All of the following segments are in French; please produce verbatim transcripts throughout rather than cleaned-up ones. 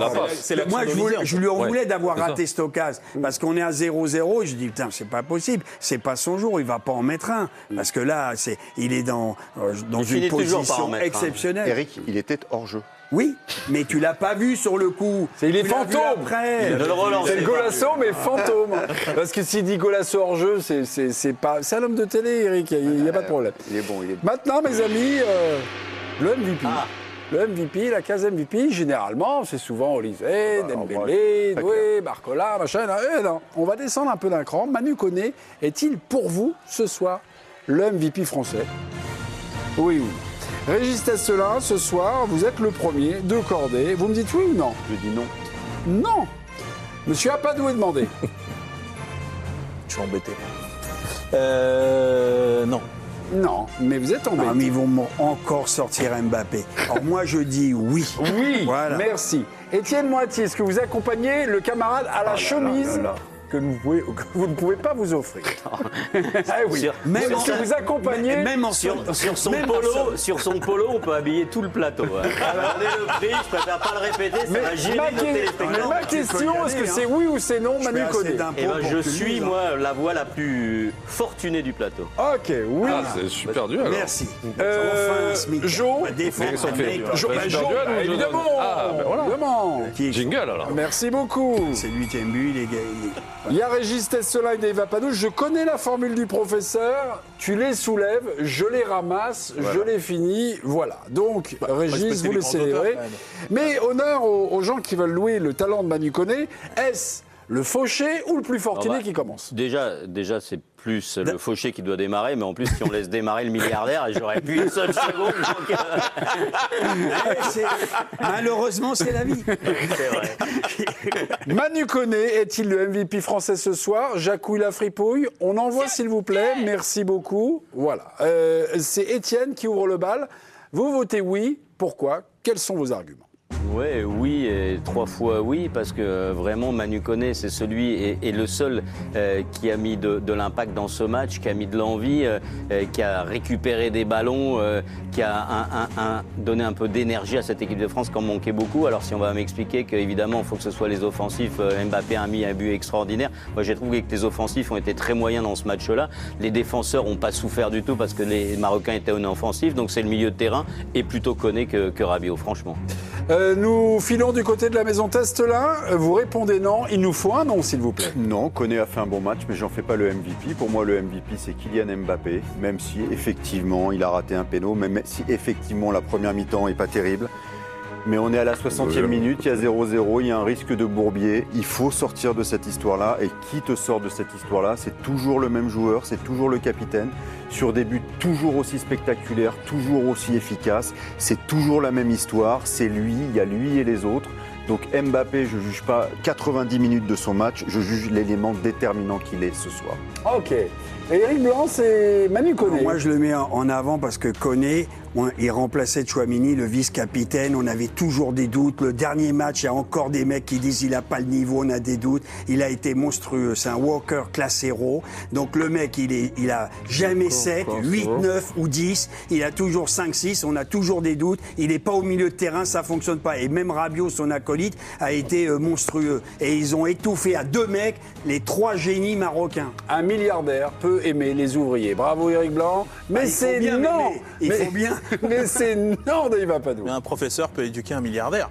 la passe. C'est la Moi, je, voulais, je lui en Ouais, voulais d'avoir c'est ça. raté cette occasion. Parce qu'on est à zéro zéro. Et je dis, putain, c'est pas possible. C'est pas son jour. Il va pas en mettre un. Parce que là, c'est, il est dans, euh, dans Il une finit toujours par en position mettre un. exceptionnelle. Eric, il était hors jeu. Oui, mais tu l'as pas vu sur le coup. C'est- il est Tu l'as vu fantôme. après. Ne le relancez C'est le pas. Golasso, mais fantôme. Parce que s'il dit Golasso hors jeu, c'est, c'est, c'est pas. C'est un homme de télé, Eric, il n'y a pas de problème. Il est bon, il est bon. Maintenant, mes amis, euh, le M V P. Ah. Le M V P, la case M V P, généralement, c'est souvent Olysée, Bah, Dembélé, moi, Doué, Barcola, machin. Eh non, on va descendre un peu d'un cran. Manu Koné est-il pour vous, ce soir, le M V P français? Oui, oui. Régis Testelin, ce soir, vous êtes le premier, deux cordées. Vous me dites oui ou non? Je dis non. Non. Monsieur Apadou est demandé. Je suis embêté. Euh, non. Non, mais vous êtes embêté. Ah, mais ils vont m'en- encore sortir Mbappé. Alors moi, je dis oui. Oui, Voilà. merci. Étienne Moitié, est-ce que vous accompagnez le camarade à la chemise là là. que, vous pouvez, que vous ne pouvez pas vous offrir? Ah oui. Sur- Même Est-ce que en- vous accompagnez Même en Sur, sur son même en polo, sur son polo, on peut habiller tout le plateau. hein. Regardez le prix, je préfère pas le répéter, ça mais va gêner ma, nos que- téléspectateurs. mais ma tu peux y question, est-ce que aller, c'est hein. oui ou c'est non, Je Manu fais assez Koné? d'impôts Eh ben, pour je que tu suis, lises, hein. moi, la voix la plus fortunée du plateau. Ok, oui. Ah, c'est super dur alors. Merci. Euh, Enfin, un SMIC. Jo, On va défendre Qu'est-ce qu'on un fait mec. Jo- Ouais, bah, super Jo, duel bah, ou je donne évidemment, Ah, ben voilà. évidemment. Qui est- Jingle alors. Merci beaucoup. C'est le huitième but, les gars. Il y a Régis Testelin et Dave Apadou. Je connais la formule du professeur. Tu les soulèves, je les ramasse, je les finis. Voilà. Donc, Régis, vous le célébrez. Mais honneur aux, aux gens qui veulent louer le talent de Manu Koné. Est-ce le fauché ou le plus fortuné Ah bah, qui commence? Déjà, déjà c'est plus le fauché qui doit démarrer, mais en plus, si on laisse démarrer le milliardaire, j'aurais plus une seule seconde. donc, euh, Eh, c'est- Malheureusement, c'est la vie. c'est vrai. Manu Koné est-il le M V P français ce soir? Jacouille la fripouille. On envoie, s'il vous plaît. Merci beaucoup. Voilà. Euh, c'est Étienne qui ouvre le bal. Vous votez oui. Pourquoi? Quels sont vos arguments? Ouais, oui, et trois fois oui, parce que euh, vraiment Manu Koné, c'est celui et, et le seul euh, qui a mis de, de l'impact dans ce match, qui a mis de l'envie, euh, euh, qui a récupéré des ballons, euh, qui a un, un, un, donné un peu d'énergie à cette équipe de France qui en manquait beaucoup. Alors si on va m'expliquer qu'évidemment, il faut que ce soit les offensifs, euh, Mbappé a mis un but extraordinaire. Moi, j'ai trouvé que les offensifs ont été très moyens dans ce match-là. Les défenseurs n'ont pas souffert du tout parce que les Marocains étaient en offensif. Donc c'est le milieu de terrain et plutôt Koné que, que Rabiot, franchement. Euh, nous filons du côté de la maison Testelin. Vous répondez non. Il nous faut un non, s'il vous plaît. Non, Koné a fait un bon match, mais j'en fais pas le M V P. Pour moi, le M V P, c'est Kylian Mbappé, même si effectivement, il a raté un péno, même si effectivement, la première mi-temps est pas terrible. Mais on est à la soixantième minute, il y a zéro zéro, il y a un risque de bourbier. Il faut sortir de cette histoire-là. Et qui te sort de cette histoire-là? C'est toujours le même joueur, c'est toujours le capitaine. Sur des buts toujours aussi spectaculaires, toujours aussi efficaces. C'est toujours la même histoire. C'est lui, il y a lui et les autres. Donc Mbappé, je ne juge pas quatre-vingt-dix minutes de son match, je juge l'élément déterminant qu'il est ce soir. Ok. Et Eric Blanc, c'est Manu Koné. Moi, je le mets en en avant parce que Koné, on- il remplaçait Chouamini, le vice-capitaine. On avait toujours des doutes. Le dernier match, il y a encore des mecs qui disent il n'a pas le niveau, on a des doutes. Il a été monstrueux. C'est un Walker classe héros. Donc le mec, il, est, il a jamais sept, huit, neuf ou dix. Il a toujours cinq, six. On a toujours des doutes. Il n'est pas au milieu de terrain, ça fonctionne pas. Et même Rabiot, son acolyte, a été euh, monstrueux. Et ils ont étouffé à deux mecs les trois génies marocains. Un milliardaire peut aimer les ouvriers. Bravo Eric Blanc. Mais Ah, il faut c'est bien non. m'aimer. Il mais, faut bien. mais c'est non, Dave Apadou. Un professeur peut éduquer un milliardaire.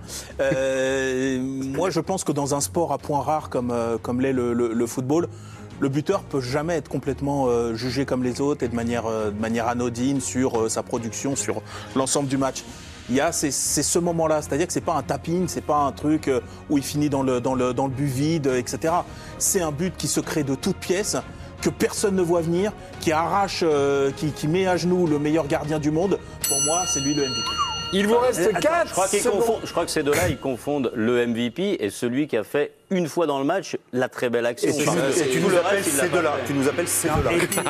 Euh, moi, je pense que dans un sport à points rares comme, euh, comme l'est le, le- le football, le buteur peut jamais être complètement euh, jugé comme les autres et de manière, euh, de manière anodine sur euh, sa production, sur l'ensemble du match. Il y a c'est, c'est ce moment-là, c'est-à-dire que c'est pas un tap-in, c'est pas un truc euh, où il finit dans le, dans le, dans le but vide, et cetera. C'est un but qui se crée de toutes pièces, que personne ne voit venir, qui arrache, euh, qui, qui met à genoux le meilleur gardien du monde. Pour moi, c'est lui le M V P. Il vous reste attends, quatre Je crois, qu'ils secondes. confondent- je crois que ces deux-là, ils confondent le M V P et celui qui a fait une fois dans le match la très belle action. Et tu, Enfin, et tu tout nous le appelles reste, il l'a ces pas deux-là. fait. Tu nous appelles ces deux-là. Et puis,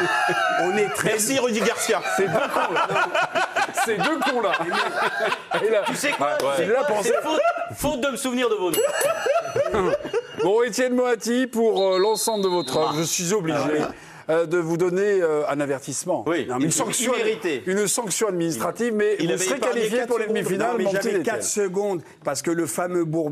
on est très Merci Rudy Garcia. C'est deux cons là. C'est deux cons là. Et là, Tu sais quoi Il l'a pensé. C'est faute, faute de me souvenir de vos noms. Bon, Étienne Moati, pour euh, l'ensemble de votre œuvre, je suis obligé euh, de vous donner euh, un avertissement. Oui, Non, il- une, sanction, il méritait. une sanction administrative, mais Il vous avait serez épargné qualifié quatre pour les secondes. demi-finales. Non, mais mon petit j'avais Étienne. quatre secondes parce que le fameux bourbier